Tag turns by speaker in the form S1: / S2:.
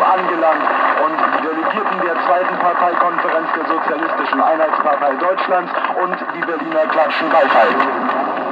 S1: angelangt und die Delegierten der zweiten Parteikonferenz der Sozialistischen Einheitspartei Deutschlands und die Berliner klatschen Beifall.